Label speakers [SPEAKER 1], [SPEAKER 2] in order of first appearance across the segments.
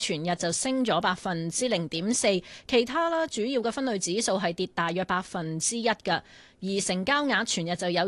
[SPEAKER 1] 全日就升咗0.4%，其他啦主要嘅分類指數係跌大約1%㗎。而成交額全日就有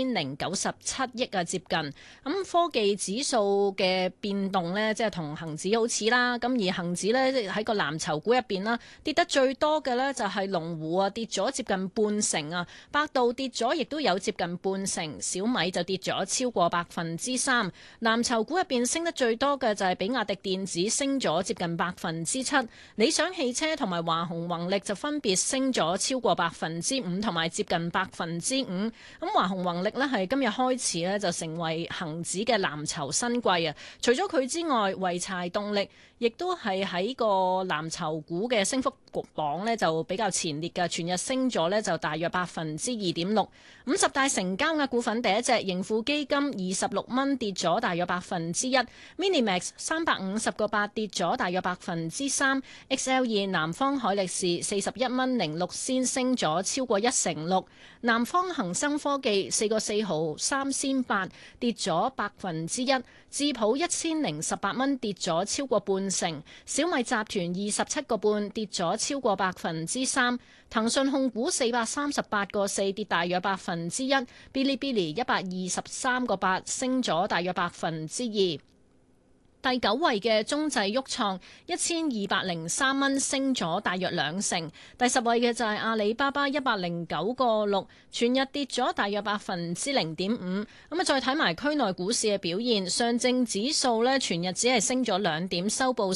[SPEAKER 1] 2097億啊，接近。咁科技指數嘅變動呢，即係同恒指好似啦。咁而恒指呢，喺個藍籌股入邊啦，跌得最多嘅呢，就係龍湖啊，跌咗接近半成啊。百度跌咗，亦都有接近半成。小米就跌咗超過3%。藍籌股入邊升得最多嘅就係比亞迪電子，升咗接近7%。理想汽車同埋華虹宏力就分別升咗超過5%同埋接近5%。咁華虹宏力呢，係今日開始呢，就成為恒指嘅藍籌新貴啊！除咗佢之外，濰柴動力亦都係喺個藍籌股嘅升幅榜呢，就比較前列嘅，全日升咗呢，就大約2.6%。50大成交額股份第一隻盈富基金26蚊，跌咗大約1%。Minimax 350個8，跌咗大約3%。XL2 南方海力士41蚊06仙，升咗超過1成6。南方恒生科技4個4毫3仙8，跌咗1%。智普1018蚊，跌咗超過半成。小米集團27個半，跌咗超過3%。騰訊控股438個4，跌大約1%。嗶哩嗶哩123個8，升咗大約2%。第9位嘅中製旭創1203蚊，升咗大約2成。第10位嘅就係阿里巴巴109個6，全日跌咗大約0.5%。咁啊，再睇埋區內股市嘅表現，上證指數呢，全日只係升咗2點，收報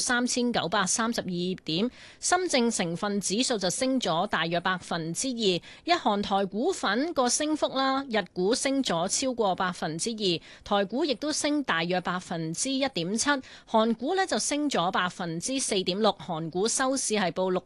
[SPEAKER 1] 3932點。深證成分指數就升咗大約2%。日韓台股份個升幅啦，日股升咗超過2%，台股亦都升大約1.7%。韓股呢就升咗4.6%，韓股收市係報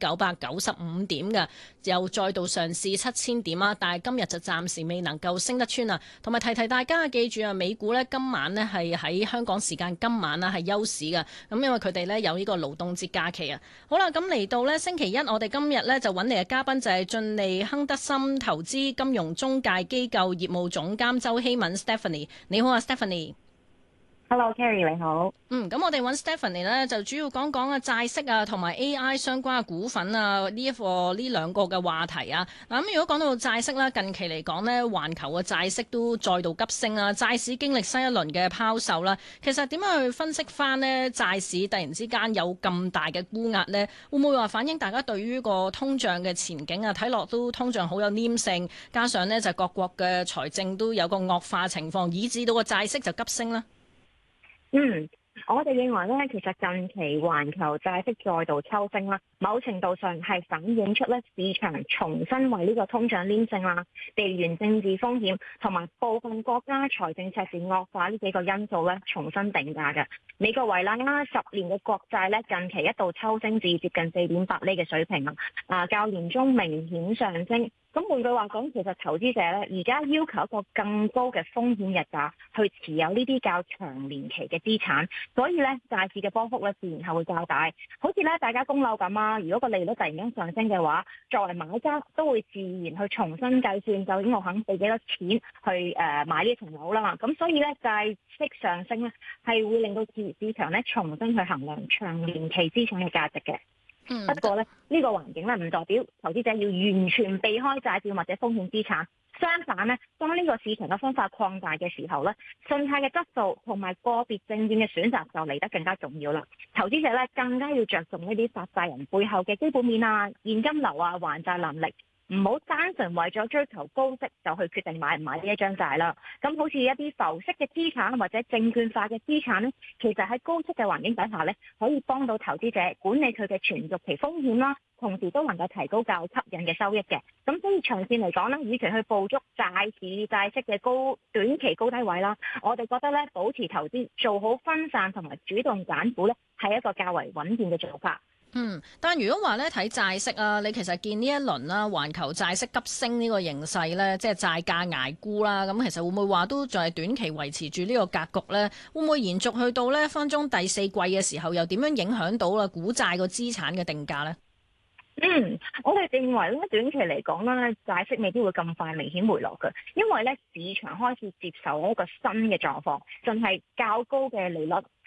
[SPEAKER 1] 6995點嘅，又再度上試7000點啊！但係今日就暫時未能夠升得穿啊。同埋提提大家記住啊，美股呢今晚呢係喺香港時間今晚啦係休市嘅，咁因為佢哋呢有呢個勞動節假期啊。好啦，咁嚟到呢星期一，我哋今日呢就揾嚟嘅嘉賓就係晉利亨德森投資金融中介機構業務總監周希敏 Stephanie。你好啊 Stephanie。
[SPEAKER 2] Hello，Carrie 你好。
[SPEAKER 1] 咁我哋揾 Stephanie 呢，就主要講講債息啊，同埋 AI 相關嘅股份啊，呢兩個嘅話題啊。嗱，咁如果講到債息啦，近期嚟講呢，環球嘅債息都再度急升啦，債市經歷新一輪嘅拋售啦。其實點樣去分析翻呢？債市突然之間有咁大嘅沽壓呢？會唔會話反映大家對於個通脹嘅前景啊？睇落都通脹好有黏性，加上呢就各國嘅財政都有個惡化情況，以致到個債息就急升啦。
[SPEAKER 2] 我哋認為咧，其實近期環球債息再度抽升啦，某程度上係反映出咧市場重新為呢個通脹黏性啦、地緣政治風險同埋部分國家財政赤字惡化呢幾個因素咧重新定價嘅。美國為例啦，10年嘅國債咧近期一度抽升至接近4.8厘嘅水平啊，較年中明顯上升。咁換句話講，其實投資者咧而家要求一個更高嘅風險日價去持有呢啲較長年期嘅資產，所以咧債市嘅波幅咧自然係會較大。好似咧大家供樓咁啊，如果個利率突然間上升嘅話，作為買家都會自然去重新計算究竟我肯俾幾多錢去買呢層樓啦。咁所以咧債息上升咧係會令到市場咧重新去衡量長年期資產嘅價值嘅。不過咧，呢個環境咧唔代表投資者要完全避開債券或者風險資產。相反咧，當呢個市場嘅分化擴大嘅時候咧，信貸嘅質素同埋個別證券嘅選擇就嚟得更加重要啦。投資者咧更加要着重呢啲發債人背後嘅基本面啊、現金流啊、還債能力。唔好單純為咗追求高息就去決定買唔買呢一張債啦。咁好似一啲浮息嘅資產或者證券化嘅資產呢，其實喺高息嘅環境底下呢，可以幫到投資者管理佢嘅存續期風險啦，同時都能夠提高較吸引嘅收益嘅。咁所以長線嚟講呢，與其去捕捉債市債息嘅短期高低位啦，我哋覺得呢，保持投資做好分散同埋主動揀股呢，係一個較為穩健嘅做法。
[SPEAKER 1] 但如果話咧睇債息啊，你其實見呢一輪啦，環球債息急升呢個形勢咧，即係債價捱沽啦，咁其實會唔會話都仲係短期維持住呢個格局咧？會唔會延續去到呢分鐘第四季嘅時候，又點樣影響到啦股債個資產嘅定價呢？
[SPEAKER 2] 我哋認為咧，短期嚟講咧，債息未必會咁快明顯回落嘅，因為咧市場開始接受一個新嘅狀況，就係較高嘅利率、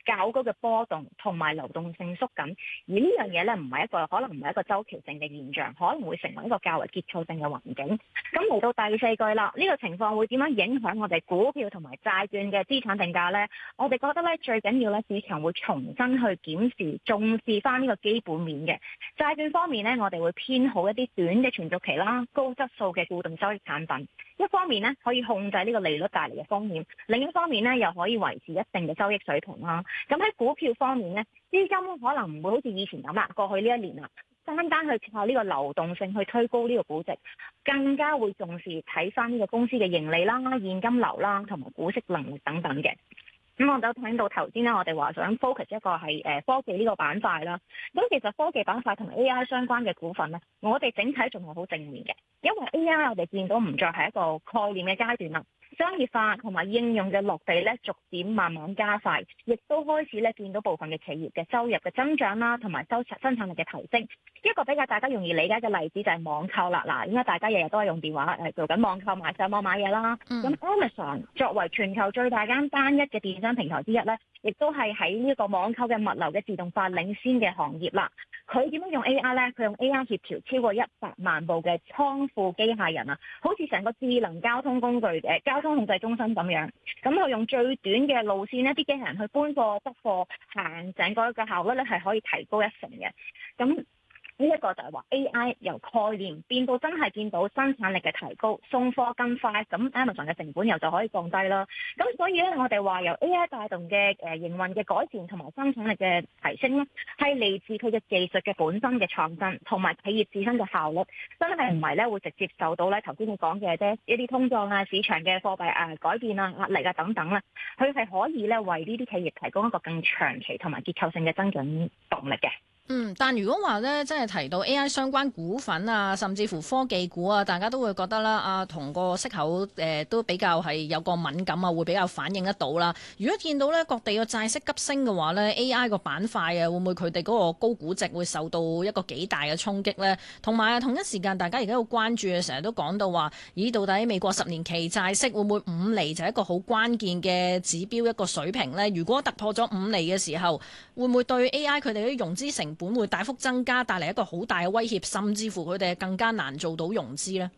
[SPEAKER 2] 較高嘅波動同埋流動性縮緊，而呢樣嘢咧可能唔係一個周期性嘅現象，可能會成為一個較為結構性嘅環境。咁嚟到第四句啦，呢個情況會點樣影響我哋股票同埋債券嘅資產定價呢？我哋覺得咧最緊要咧市場會重新去檢視、重視翻呢個基本面嘅債券方面咧，我哋會偏好一啲短嘅存續期啦、高質素嘅固定收益產品。一方面咧可以控制呢個利率帶嚟嘅風險，另一方面咧又可以維持一定嘅收益水平啦。咁喺股票方面咧，資金可能唔會好似以前咁啦，過去呢一年啦，單單去靠呢個流動性去推高呢個估值，更加會重視睇翻呢個公司嘅盈利啦、現金流啦同埋股息能力等等嘅。咁我都聽到頭先咧，我哋話想 focus 一個係科技呢個板塊啦。咁其實科技板塊同埋 AI 相關嘅股份咧，我哋整體仲係好正面嘅，因為 AI 我哋見到唔再係一個概念嘅階段啦。商業化同埋應用嘅落地咧，逐漸慢慢加快，亦都開始咧見到部分嘅企業嘅收入嘅增長啦，同埋生產力嘅提升。一個比較大家容易理解嘅例子就係網購啦。嗱，應該大家日日都係用電話做緊網購上網買嘢啦。咁 Amazon 作為全球最大間單一嘅電商平台之一咧，亦都係喺呢個網購嘅物流嘅自動化領先嘅行業啦。佢點樣用 AI 咧？佢用 AI 協調超過100萬部嘅倉庫機械人啊，好似成個智能交通工具交通控制中心咁樣。咁佢用最短嘅路線呢啲機械人去搬貨執貨，行整個嘅效率咧係可以提高1成嘅。咁呢一個就係話 AI 由概念變到真係見到生產力嘅提高，送貨更快，咁 Amazon 嘅成本又就可以降低啦。咁所以咧，我哋話由 AI 帶動嘅營運嘅改善同埋生產力嘅提升咧，係嚟自佢嘅技術嘅本身嘅創新，同埋企業自身嘅效率，真係唔係咧會直接受到咧頭先你講嘅啫一啲通脹啊、市場嘅貨幣改變啊、壓力啊等等咧，佢係可以咧為呢啲企業提供一個更長期同埋結構性嘅增長動力嘅。
[SPEAKER 1] 但如果話咧，即係提到 AI 相關股份啊，甚至乎科技股啊，大家都會覺得啦，同個息口都比較係有個敏感啊，會比較反映得到啦。如果見到咧各地嘅債息急升嘅話咧，AI 個板塊啊，會唔會佢哋嗰個高估值會受到一個幾大嘅衝擊呢？同埋同一時間，大家而家好關注嘅，成日都講到話，咦，到底美國10年期債息會唔會5厘就係一個好關鍵嘅指標一個水平呢？如果突破咗5厘嘅時候，會唔會對 AI 佢哋啲融資成本會大幅增加，帶嚟一個好大嘅威脅，甚至乎佢哋更加難做到融資呢？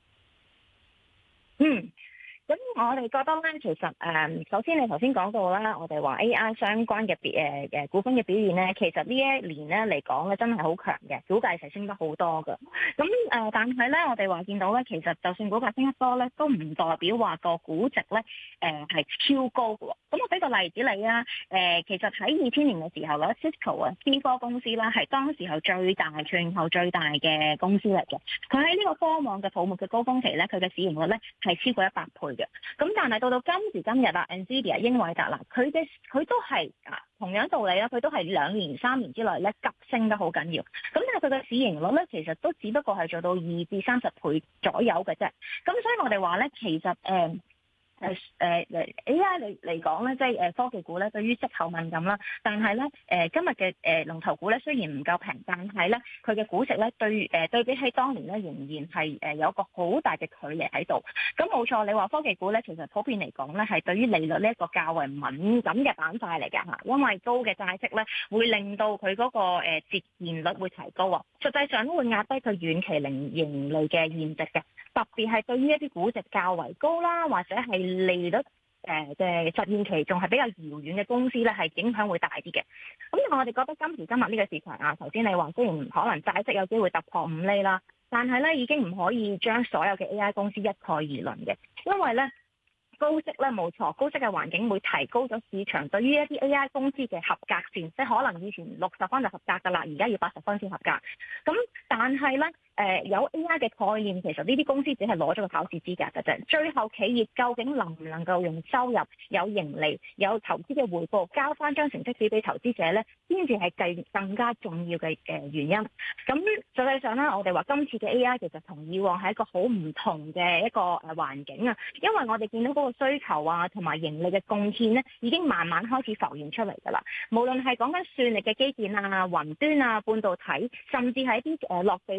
[SPEAKER 2] 咁我哋覺得咧，其實首先你頭先講到啦，我哋話 AI 相關嘅股份嘅表現咧，其實呢一年咧嚟講咧，真係好強嘅，股價係升得好多㗎。咁但係咧，我哋話見到咧，其實就算股價升得多咧，都唔代表話個估值咧係超高嘅喎。咁我俾個例子你啊，其實喺2000年嘅時候咧，Cisco 啊，P 科公司啦，係當時候全球最大嘅公司嚟嘅。佢喺呢個科網嘅泡沫嘅高峰期咧，佢嘅市盈率咧係超過100倍嘅。咁但係到今時今日啦，Nvidia 英偉達啦，佢都係同樣道理啦，佢都係2年3年之內咧急升得好緊要。咁但係佢嘅市盈率咧，其實都只不過係做到20至30倍左右嘅啫。咁所以我哋話咧，其實AI 嚟講咧，即係科技股咧，對於息口敏感啦。但係咧，今日嘅龍頭股咧，雖然唔夠平，但係咧，佢嘅估值咧對比起當年咧，仍然係有一個好大嘅距離喺度。咁冇錯，你話科技股咧，其實普遍嚟講咧，係對於利率呢一個較為敏感嘅板塊嚟㗎嚇，因為高嘅債息咧，會令到佢嗰個折現率會提高啊，實際上都會壓低佢遠期盈利嘅現值嘅。特別係對於一啲估值較為高啦，或者係利率嘅實現期仲係比較遙遠嘅公司咧，係影響會大啲嘅。咁我哋覺得今時今日呢個市場啊，頭先你話雖然可能債息有機會突破5厘啦，但係咧已經唔可以將所有嘅 AI 公司一概而論嘅，因為咧高息咧冇錯，高息嘅環境會提高咗市場對於一啲 AI 公司嘅合格線，即係可能以前60分就合格㗎啦，而家要80分先合格。咁但係咧，有 AI 嘅概念，其實呢啲公司只係攞咗個考試資格嘅啫。最後企業究竟能唔能夠用收入、有盈利、有投資嘅回報，交翻張成績表俾投資者咧，先至係更加重要嘅原因。咁實際上咧，我哋話今次嘅 AI 其實同以往係一個好唔同嘅一個環境啊，因為我哋見到嗰個需求啊，同埋盈利嘅貢獻咧，已經慢慢開始浮現出嚟㗎啦。無論係講緊算力嘅基建啊、雲端啊、半導體，甚至係一啲落地一啲企業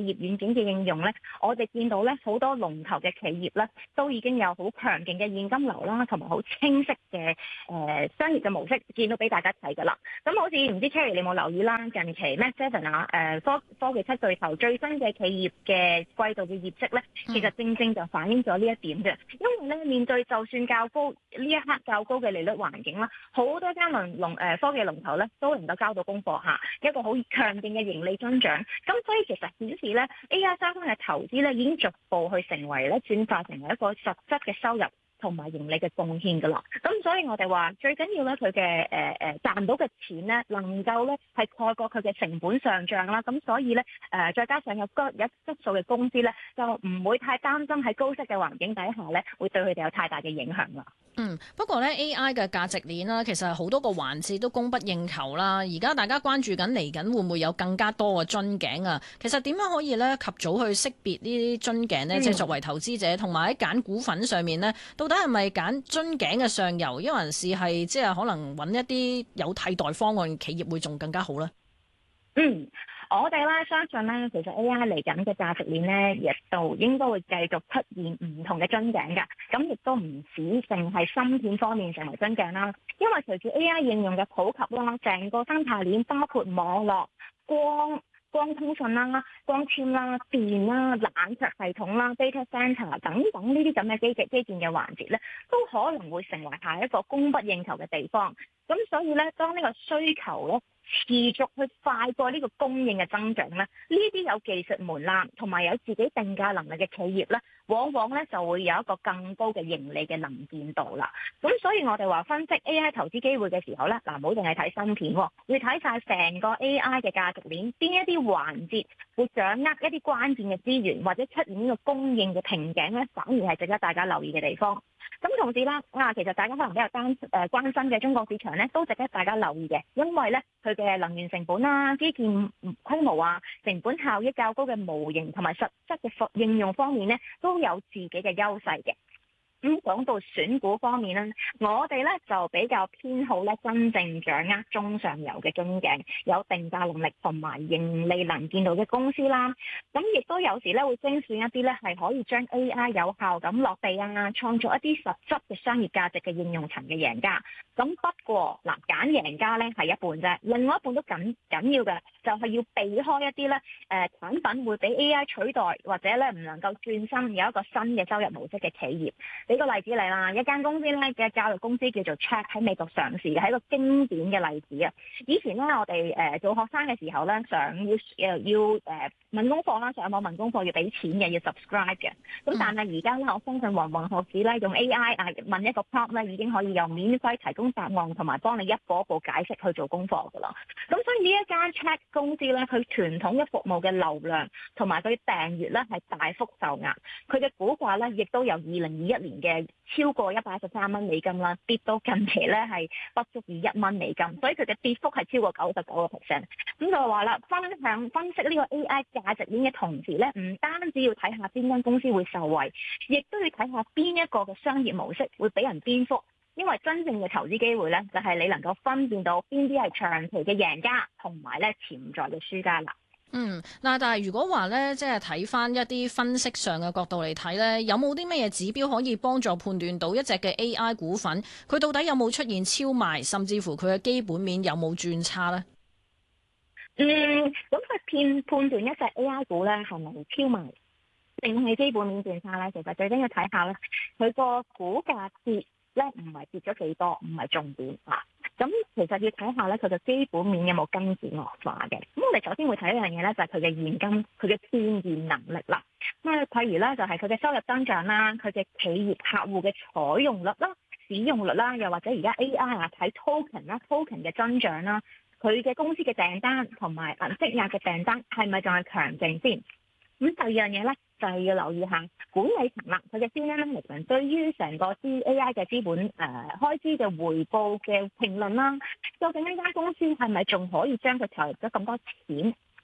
[SPEAKER 2] 業軟件嘅應用咧，我哋見到咧好多龍頭嘅企業咧，都已經有好強勁嘅現金流啦，同埋好清晰嘅商業嘅模式，見到俾大家睇㗎啦。咁好似唔知 Cherry 你有冇留意啦？近期 Mach7 啊，科技七巨頭最新嘅企業嘅季度嘅業績咧，其實正正就反映咗呢一點嘅。因為咧面對就算較高呢一刻較高嘅利率環境啦，好多間科技龍頭咧都能夠交到功課嚇，一個好強勁嘅盈利增長。咁所以其實顯示咧 AI 相關嘅投資咧已經逐步去成為咧轉化成為一個實質嘅收入同埋盈利嘅貢獻㗎啦，咁所以我哋話最緊要咧佢嘅賺到嘅錢咧能夠咧係蓋過佢嘅成本上漲啦，咁所以咧再加上有質素嘅公司咧，就唔會太擔心喺高息嘅環境底下咧會對佢哋有太大嘅影響啦。
[SPEAKER 1] 不過咧 AI 嘅價值鏈啦，其實好多個環節都供不應求啦。而家大家關注緊嚟緊會唔會有更加多嘅樽頸啊？其實點樣可以咧及早去識別呢啲樽頸呢？即係作為投資者，同埋喺揀股份上面呢，到底係咪揀樽頸嘅上游，抑或係即係可能揾一啲有替代方案嘅企業會仲更加好呢？
[SPEAKER 2] 我哋咧相信咧，其實 AI 嚟緊嘅價值鏈咧，亦都應該會繼續出現唔同嘅樽頸㗎。咁亦都唔止淨係芯片方面成為樽頸啦，因為隨住 AI 應用嘅普及啦，成個生態鏈包括網絡、光通訊啦、光纖啦、電啦、冷卻系統啦、data center 等等呢啲咁嘅基建嘅環節咧，都可能會成為下一個供不應求嘅地方。咁所以咧，當呢個需求咧持續去快過呢個供應嘅增長咧，呢啲有技術門檻同埋有自己定價能力嘅企業咧，往往咧就會有一個更高嘅盈利嘅能見度啦。咁所以我哋話分析 AI 投資機會嘅時候咧，嗱，唔好淨係睇芯片，要睇晒成個 AI 嘅價值鏈，邊一啲環節會掌握一啲關鍵嘅資源，或者出現呢個供應嘅瓶頸咧，反而係值得大家留意嘅地方。咁同時啦，其實大家可能比較關心嘅中國市場咧，都值得大家留意嘅，因為咧佢嘅能源成本啦、基建規模啊、成本效益較高嘅模型同埋實質嘅應用方面咧，都有自己嘅優勢嘅。咁講到選股方面咧，我哋咧就比較偏好咧真正掌握中上游嘅樽頸，有定價能力同埋盈利能見度嘅公司啦。咁亦都有時咧會精選一啲咧係可以將 AI 有效咁落地啊，創造一啲實質嘅商業價值嘅應用層嘅贏家。咁不過嗱，揀贏家咧係一半啫，另外一半都緊要嘅，就係要避開一啲咧產品會俾 AI 取代，或者咧唔能夠轉身有一個新嘅收入模式嘅企業。俾個例子嚟啦，一間公司咧嘅教育公司叫做 Chat 喺美國上市嘅，係一個經典嘅例子啊！以前咧我哋做學生嘅時候咧，要問功課啦，上網問功課要俾錢嘅，要 subscribe 嘅。咁但係而家咧，我相信芸芸學子咧用 AI 問一個 prompt 咧，已經可以用免費提供答案，同埋幫你一步一步解釋去做功課㗎啦。咁所以呢一間 Chat 公司咧，佢傳統嘅服務嘅流量同埋佢訂閱咧係大幅受壓，佢嘅股價咧亦都由2021年嘅超過113蚊美金啦，跌到近期咧係不足以1蚊美金，所以佢嘅跌幅係超過99%。咁就話啦，分析呢個 AI 價值鏈嘅同時咧，唔單止要睇下邊間公司會受惠，亦都要睇下邊一個嘅商業模式會俾人顛覆。因為真正嘅投資機會咧，就係你能夠分辨到邊啲係長期嘅贏家，同埋咧潛在嘅輸家啦。
[SPEAKER 1] 但係如果話咧，即係睇翻一啲分析上嘅角度嚟睇咧，有冇啲乜嘢指標可以幫助判斷到一隻嘅 AI 股份，佢到底有冇出現超賣，甚至乎佢嘅基本面有冇轉差呢？
[SPEAKER 2] 咁佢判斷一隻 AI 股咧係咪超賣，定係基本面轉差咧？其實最緊要睇下咧，佢個股價跌咧唔係跌咗幾多，唔係重點啊。咁其實要睇下咧，佢嘅基本面有冇跟住惡化嘅。咁我哋首先會睇一樣嘢咧，就係佢嘅現金，佢嘅變現能力啦。咁譬如咧，就係佢嘅收入增長啦，佢嘅企業客戶嘅採用率啦、使用率啦，又或者而家 AI 睇 token 嘅增長啦，佢嘅公司嘅訂單同埋積壓嘅訂單係咪仲係強勁先？咁第二樣嘢咧，就係要留意下管理層啦，佢嘅 senior management 對於成個 AI 嘅資本開支嘅回報嘅評論啦，究竟呢間公司係咪仲可以將佢投入咗咁多錢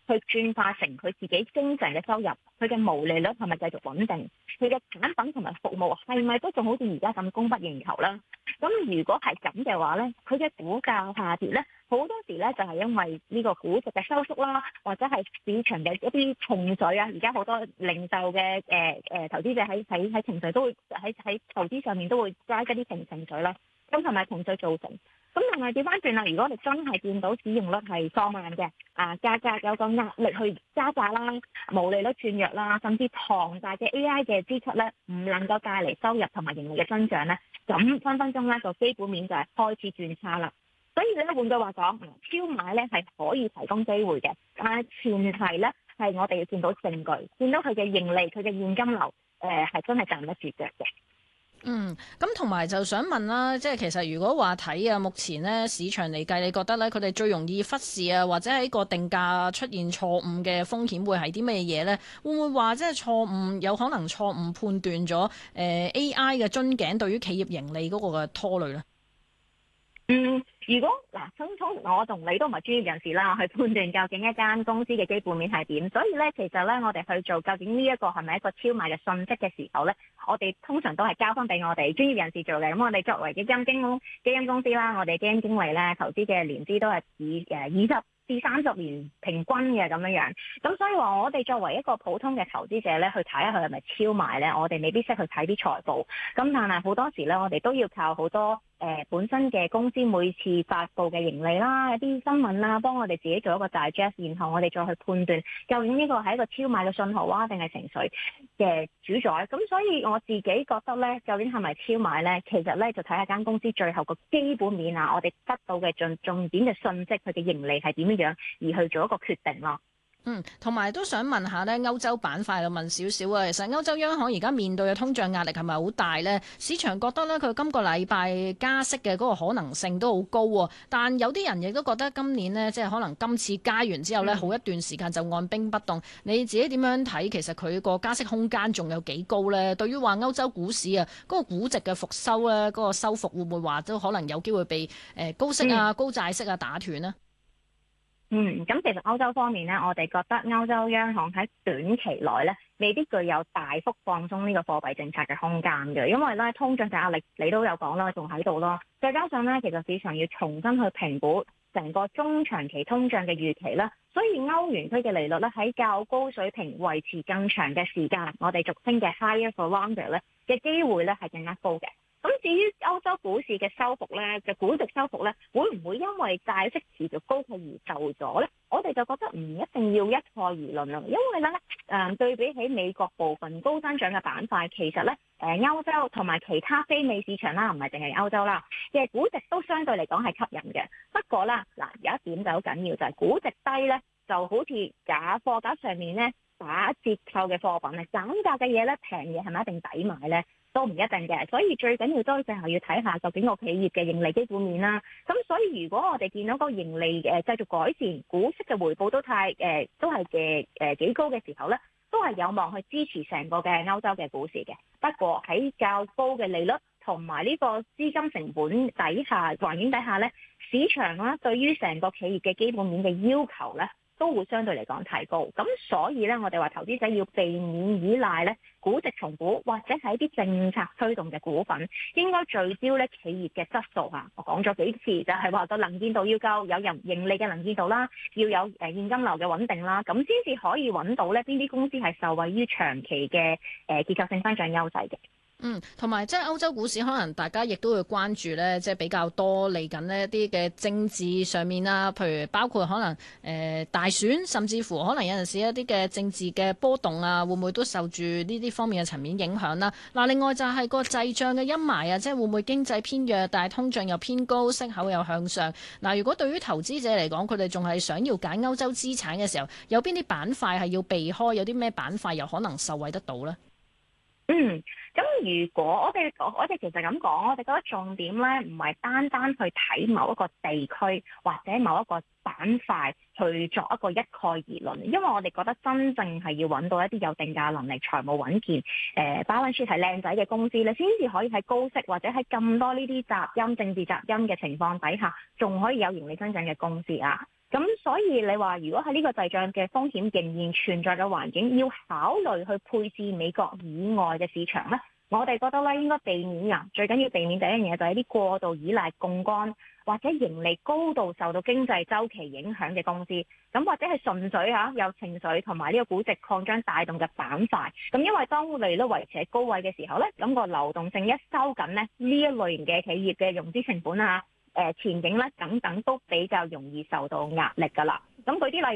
[SPEAKER 2] 去轉化成佢自己經濟嘅收入，佢嘅毛利率係咪繼續穩定，佢嘅產品同埋服務係咪都仲好似而家咁供不應求啦？咁如果係咁嘅話咧，佢嘅股價下跌咧，好多時咧就係因為呢個估值嘅收縮啦，或者係市場嘅一啲情緒啊。而家好多零售嘅投資者喺情緒都會喺投資上面都會加一啲情緒啦。咁係咪情緒造成？咁但係調翻轉啦，如果你真係見到使用率係放慢嘅，價格有個壓力去加價啦，毛利率轉弱啦，甚至龐大嘅 AI 嘅支出咧，唔能夠帶嚟收入同埋盈利嘅增長咧，咁分分鐘咧個基本面就係開始轉差啦。所以咧換句話講，超買咧係可以提供機會嘅，但係前提咧係我哋要見到證據，見到佢嘅盈利、佢嘅現金流係真係站得住腳嘅。
[SPEAKER 1] 咁同埋就想問啦，即係其實如果話睇目前呢市場嚟計，你覺得咧佢哋最容易忽視或者喺個定價出現錯誤嘅風險會係啲咩嘢呢？會唔會話即係錯誤有可能錯誤判斷咗AI 嘅樽頸對於企業盈利嗰個嘅拖累呢？
[SPEAKER 2] 如果我同你都唔係專業人士啦，去判斷究竟一間公司嘅基本面係點，所以咧其實咧我哋去做究竟呢一個係咪一個超賣嘅信息嘅時候咧，我哋通常都係交翻俾我哋專業人士做嘅。咁我哋作為基金公司啦，我哋基金經理咧投資嘅年資都係以20至30年平均嘅咁樣樣。咁所以話我哋作為一個普通嘅投資者咧，去睇下佢係咪超賣咧，我哋未必識去睇啲財報。咁但係好多時咧，我哋都要靠好多本身嘅公司每次發布嘅盈利啦、一啲新聞啦，幫我哋自己做一個 digest， 然後我哋再去判斷究竟呢個係一個超賣嘅信號啊，定係情緒嘅主宰。咁所以我自己覺得咧，究竟係咪超賣咧？其實咧就睇下間公司最後個基本面啊，我哋得到嘅重點嘅信息，佢嘅盈利係點樣，而去做一個決定咯。
[SPEAKER 1] 同埋都想問下呢歐洲板塊就問少少啊。其實歐洲央行而家面對嘅通脹壓力係咪好大呢？市場覺得呢，佢今個禮拜加息嘅嗰個可能性都好高喎。但有啲人亦都覺得今年呢，即係可能今次加完之後呢，好一段時間就按兵不動。你自己點樣睇？其實佢個加息空間仲有幾高呢？對於話歐洲股市啊，嗰個估值嘅復收呢，嗰個收復會唔會話都可能有機會被高息啊、高債息啊打斷呢？
[SPEAKER 2] 咁其實歐洲方面咧，我哋覺得歐洲央行喺短期內咧，未必具有大幅放鬆呢個貨幣政策嘅空間嘅，因為咧通脹嘅壓力你都有講啦，仲喺度咯。再加上咧，其實市場要重新去評估成個中長期通脹嘅預期啦，所以歐元區嘅利率咧喺較高水平維持更長嘅時間，我哋俗稱嘅 higher for longer 咧嘅機會咧係更加高嘅。咁至於歐洲股市嘅收復咧，嘅估值收復咧，會唔會因為債息持續高企而就咗咧？我哋就覺得唔一定要一概而論啦，因為咧對比起美國部分高增長嘅板塊，其實咧歐洲同埋其他非美市場啦，唔係淨係歐洲啦嘅估值都相對嚟講係吸引嘅。不過啦，有一點就好緊要，就係估值低咧，就好似貨架上面咧打折扣嘅貨品咧，減價嘅嘢咧，平嘢係咪一定抵買咧？都唔一定嘅，所以最緊要都最後要睇下究竟個企業嘅盈利基本面啦。咁所以如果我哋見到個盈利繼續改善，股息嘅回報都係幾高嘅時候咧，都係有望去支持成個嘅歐洲嘅股市嘅。不過喺較高嘅利率同埋呢個資金成本環境底下咧，市場啦對於成個企業嘅基本面嘅要求咧，都會相對嚟講提高，咁所以咧，我哋話投資者要避免依賴咧估值重估，或者係一啲政策推動嘅股份，應該聚焦咧企業嘅質素嚇。我講咗幾次，就係話個能見度要夠，有盈利嘅能見度啦，要有現金流嘅穩定啦，咁先至可以揾到咧邊啲公司係受惠於長期嘅結構性增長優勢嘅。
[SPEAKER 1] 同埋即係歐洲股市，可能大家亦都會關注呢，即係比較多嚟緊呢一啲嘅政治上面啦，譬如包括可能大選，甚至乎可能有陣時一啲嘅政治嘅波動啊，會唔會都受住呢啲方面嘅層面影響啦？嗱，另外就係個滯脹嘅陰霾啊，即係會唔會經濟偏弱，但係通脹又偏高，息口又向上。嗱，如果對於投資者嚟講，佢哋仲係想要揀歐洲資產嘅時候，有邊啲板塊係要避開？有啲咩板塊又可能受惠得到呢？
[SPEAKER 2] 咁如果我哋其實咁講，我哋覺得重點咧唔係單單去睇某一個地區或者某一個板塊去作一個一概而論，因為我哋覺得真正係要揾到一啲有定價能力、財務穩健、balance sheet 係靚仔嘅公司咧，先至可以喺高息或者喺咁多呢啲雜音、政治雜音嘅情況底下，仲可以有盈利增長嘅公司啊。 咁所以你話如果喺呢個滯脹嘅風險仍然存在嘅環境，要考慮去配置美國以外嘅市場咧，我哋覺得咧應該避免啊，最緊要避免第一樣嘢就係啲過度依賴槓桿或者盈利高度受到經濟周期影響嘅公司，咁或者係純粹有情緒同埋呢個估值擴張帶動嘅板塊。咁因為當利率維持喺高位嘅時候咧，咁個流動性一收緊咧，呢一類型嘅企業嘅融資成本前景咧等等都比較容易受到壓力㗎啦。咁舉啲例